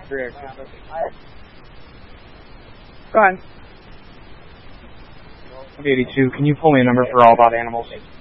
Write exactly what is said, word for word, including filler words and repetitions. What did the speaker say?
Go ahead. eighty-two, can you pull me a number for All About Animals?